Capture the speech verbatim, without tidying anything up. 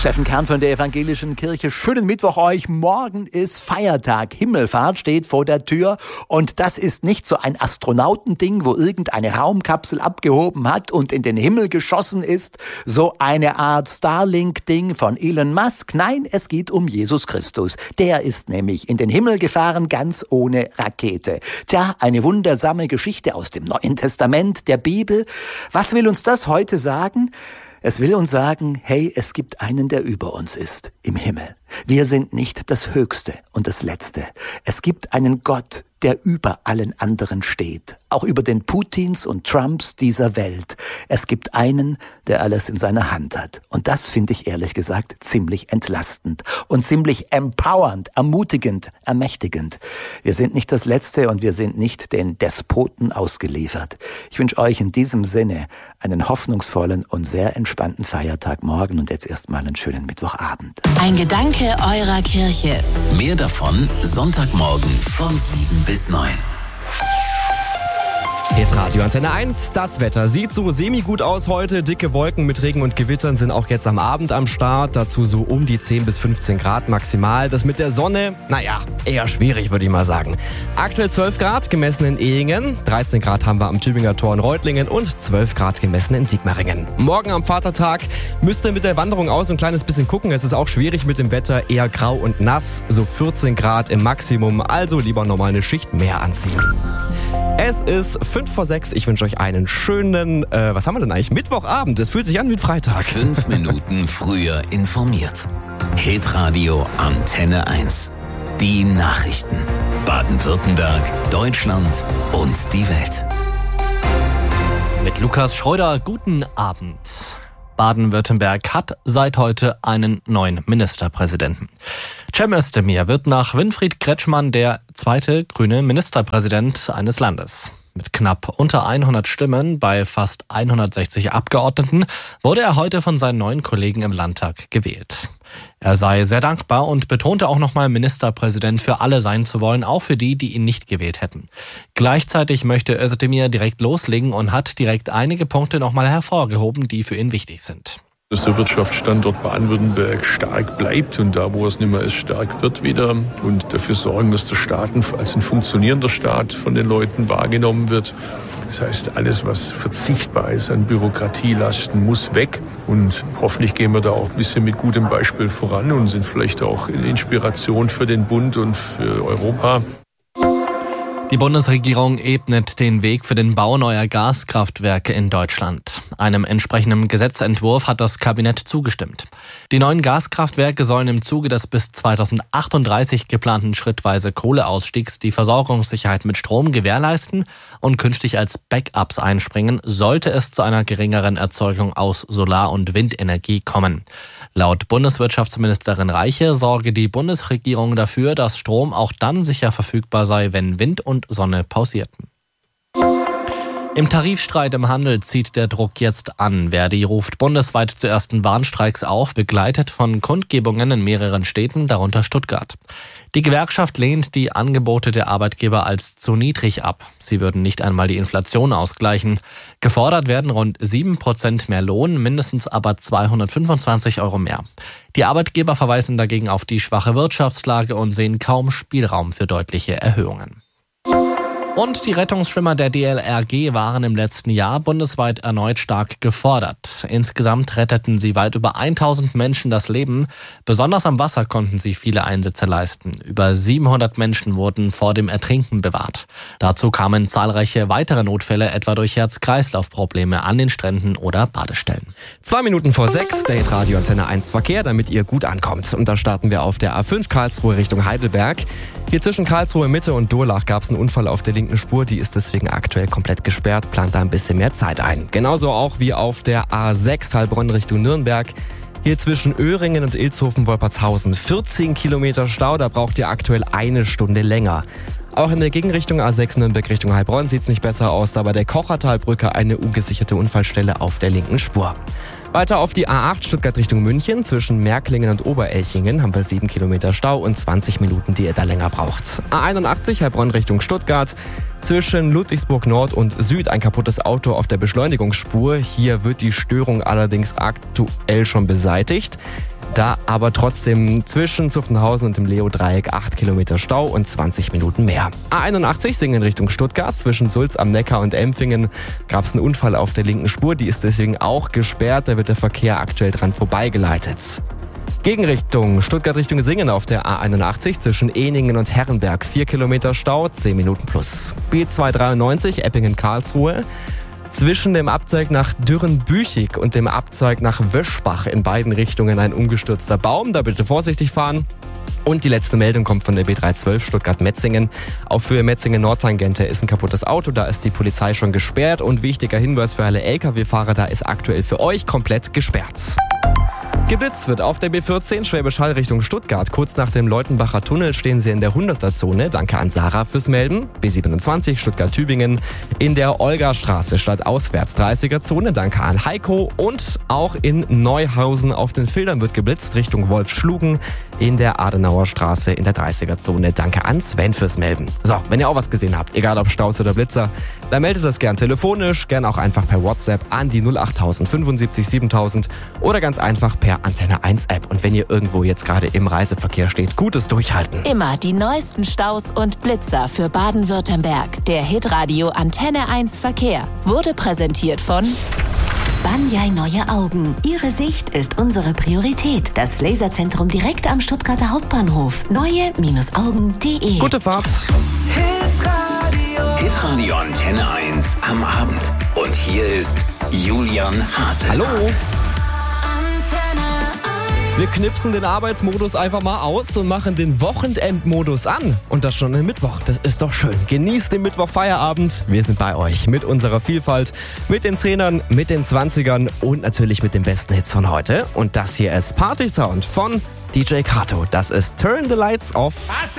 Steffen Kern von der Evangelischen Kirche. Schönen Mittwoch euch. Morgen ist Feiertag. Himmelfahrt steht vor der Tür. Und das ist nicht so ein Astronautending, wo irgendeine Raumkapsel abgehoben hat und in den Himmel geschossen ist. So eine Art Starlink-Ding von Elon Musk. Nein, es geht um Jesus Christus. Der ist nämlich in den Himmel gefahren, ganz ohne Rakete. Tja, eine wundersame Geschichte aus dem Neuen Testament, der Bibel. Was will uns das heute sagen? Es will uns sagen, hey, es gibt einen, der über uns ist, im Himmel. Wir sind nicht das Höchste und das Letzte. Es gibt einen Gott, der über allen anderen steht, auch über den Putins und Trumps dieser Welt. Es gibt einen, der alles in seiner Hand hat. Und das finde ich ehrlich gesagt ziemlich entlastend und ziemlich empowernd, ermutigend, ermächtigend. Wir sind nicht das Letzte und wir sind nicht den Despoten ausgeliefert. Ich wünsche euch in diesem Sinne einen hoffnungsvollen und sehr entspannten Feiertag morgen und jetzt erstmal einen schönen Mittwochabend. Ein Gedanke eurer Kirche. Mehr davon Sonntagmorgen von sieben bis neun. Hitradio Antenne eins, das Wetter sieht so semi-gut aus heute. Dicke Wolken mit Regen und Gewittern sind auch jetzt am Abend am Start. Dazu so um die zehn bis fünfzehn Grad maximal. Das mit der Sonne, naja, eher schwierig, würde ich mal sagen. Aktuell zwölf Grad gemessen in Ehingen, dreizehn Grad haben wir am Tübinger Tor in Reutlingen und zwölf Grad gemessen in Sigmaringen. Morgen am Vatertag müsst ihr mit der Wanderung aus ein kleines bisschen gucken. Es ist auch schwierig mit dem Wetter, eher grau und nass. So vierzehn Grad im Maximum, also lieber nochmal eine Schicht mehr anziehen. Es ist fünf vor sechs. Ich wünsche euch einen schönen, äh, was haben wir denn eigentlich? Mittwochabend. Es fühlt sich an wie Freitag. Fünf Minuten früher informiert. Hitradio Antenne eins. Die Nachrichten. Baden-Württemberg, Deutschland und die Welt. Mit Lukas Schreuder, guten Abend. Baden-Württemberg hat seit heute einen neuen Ministerpräsidenten. Cem Özdemir wird nach Winfried Kretschmann der zweite grüne Ministerpräsident eines Landes. Mit knapp unter hundert Stimmen bei fast hundertsechzig Abgeordneten wurde er heute von seinen neuen Kollegen im Landtag gewählt. Er sei sehr dankbar und betonte auch nochmal, Ministerpräsident für alle sein zu wollen, auch für die, die ihn nicht gewählt hätten. Gleichzeitig möchte Özdemir direkt loslegen und hat direkt einige Punkte nochmal hervorgehoben, die für ihn wichtig sind. Dass der Wirtschaftsstandort Baden-Württemberg stark bleibt und da, wo es nicht mehr ist, stark wird wieder und dafür sorgen, dass der Staat als ein funktionierender Staat von den Leuten wahrgenommen wird. Das heißt, alles, was verzichtbar ist an Bürokratielasten, muss weg und hoffentlich gehen wir da auch ein bisschen mit gutem Beispiel voran und sind vielleicht auch eine Inspiration für den Bund und für Europa. Die Bundesregierung ebnet den Weg für den Bau neuer Gaskraftwerke in Deutschland. Einem entsprechenden Gesetzentwurf hat das Kabinett zugestimmt. Die neuen Gaskraftwerke sollen im Zuge des bis zweitausendachtunddreißig geplanten schrittweise Kohleausstiegs die Versorgungssicherheit mit Strom gewährleisten und künftig als Backups einspringen, sollte es zu einer geringeren Erzeugung aus Solar- und Windenergie kommen. Laut Bundeswirtschaftsministerin Reiche sorge die Bundesregierung dafür, dass Strom auch dann sicher verfügbar sei, wenn Wind und Sonne pausierten. Im Tarifstreit im Handel zieht der Druck jetzt an. Verdi ruft bundesweit zu ersten Warnstreiks auf, begleitet von Kundgebungen in mehreren Städten, darunter Stuttgart. Die Gewerkschaft lehnt die Angebote der Arbeitgeber als zu niedrig ab. Sie würden nicht einmal die Inflation ausgleichen. Gefordert werden rund sieben Prozent mehr Lohn, mindestens aber zweihundertfünfundzwanzig Euro mehr. Die Arbeitgeber verweisen dagegen auf die schwache Wirtschaftslage und sehen kaum Spielraum für deutliche Erhöhungen. Und die Rettungsschwimmer der D L R G waren im letzten Jahr bundesweit erneut stark gefordert. Insgesamt retteten sie weit über tausend Menschen das Leben. Besonders am Wasser konnten sie viele Einsätze leisten. Über siebenhundert Menschen wurden vor dem Ertrinken bewahrt. Dazu kamen zahlreiche weitere Notfälle, etwa durch Herz-Kreislauf-Probleme an den Stränden oder Badestellen. Zwei Minuten vor sechs, der Hitradio Antenne eins Verkehr, damit ihr gut ankommt. Und da starten wir auf der A fünf Karlsruhe Richtung Heidelberg. Hier zwischen Karlsruhe Mitte und Durlach gab es einen Unfall auf der linken Spur, die ist deswegen aktuell komplett gesperrt, plant da ein bisschen mehr Zeit ein. Genauso auch wie auf der A sechs Heilbronn Richtung Nürnberg. Hier zwischen Öhringen und Ilshofen-Wolpertshausen vierzehn Kilometer Stau, da braucht ihr aktuell eine Stunde länger. Auch in der Gegenrichtung A sechs Nürnberg Richtung Heilbronn sieht es nicht besser aus, da bei der Kochertalbrücke eine ungesicherte Unfallstelle auf der linken Spur. Weiter auf die A acht Stuttgart Richtung München. Zwischen Märklingen und Oberelchingen haben wir sieben Kilometer Stau und zwanzig Minuten, die ihr da länger braucht. A einundachtzig Heilbronn Richtung Stuttgart. Zwischen Ludwigsburg Nord und Süd ein kaputtes Auto auf der Beschleunigungsspur. Hier wird die Störung allerdings aktuell schon beseitigt. Da aber trotzdem zwischen Zuffenhausen und dem Leo-Dreieck acht Kilometer Stau und zwanzig Minuten mehr. A einundachtzig Singen Richtung Stuttgart. Zwischen Sulz am Neckar und Empfingen gab es einen Unfall auf der linken Spur. Die ist deswegen auch gesperrt. Da wird der Verkehr aktuell dran vorbeigeleitet. Gegenrichtung Stuttgart Richtung Singen auf der A einundachtzig zwischen Ehningen und Herrenberg. vier Kilometer Stau, zehn Minuten plus. B zweihundertdreiundneunzig Eppingen-Karlsruhe. Zwischen dem Abzweig nach Dürrenbüchig und dem Abzweig nach Wöschbach in beiden Richtungen ein umgestürzter Baum. Da bitte vorsichtig fahren. Und die letzte Meldung kommt von der B dreihundertzwölf Stuttgart-Metzingen. Auf Höhe Metzingen-Nordtangente ist ein kaputtes Auto. Da ist die Polizei schon gesperrt. Und wichtiger Hinweis für alle L K W-Fahrer, da ist aktuell für euch komplett gesperrt. Geblitzt wird auf der B vierzehn Schwäbisch Hall Richtung Stuttgart. Kurz nach dem Leutenbacher Tunnel stehen Sie in der hunderter-Zone. Danke an Sarah fürs Melden. B siebenundzwanzig Stuttgart-Tübingen in der Olgastraße stadtauswärts dreißiger-Zone. Danke an Heiko. Und auch in Neuhausen auf den Filtern wird geblitzt Richtung Wolfschlugen in der Adenauer Straße in der dreißiger-Zone. Danke an Sven fürs Melden. So, wenn ihr auch was gesehen habt, egal ob Staus oder Blitzer, dann meldet das gern telefonisch, gern auch einfach per WhatsApp an die null achttausend fünfundsiebzig siebentausend oder ganz einfach per Antenne eins App. Und wenn ihr irgendwo jetzt gerade im Reiseverkehr steht, gutes Durchhalten. Immer die neuesten Staus und Blitzer für Baden-Württemberg. Der Hitradio Antenne eins Verkehr wurde präsentiert von Banyai Neue Augen. Ihre Sicht ist unsere Priorität. Das Laserzentrum direkt am Stuttgarter Hauptbahnhof. neue Augen punkt de. Gute Fahrt. Hitradio. Hitradio Antenne eins am Abend. Und hier ist Julian Haselmann. Hallo. Wir knipsen den Arbeitsmodus einfach mal aus und machen den Wochenendmodus an. Und das schon am Mittwoch. Das ist doch schön. Genießt den Mittwoch Feierabend. Wir sind bei euch mit unserer Vielfalt, mit den Zehnern, mit den Zwanzigern und natürlich mit den besten Hits von heute. Und das hier ist Party Sound von D J Kato. Das ist Turn the Lights Off.